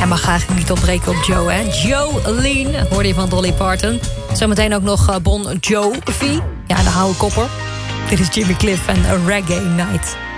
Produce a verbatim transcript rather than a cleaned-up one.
Hij mag eigenlijk niet ontbreken op Joe, hè? Jolene, hoorde je van Dolly Parton. Zometeen ook nog uh, Bon Jovi. Ja, de oude kopper. Dit is Jimmy Cliff en A Reggae Night.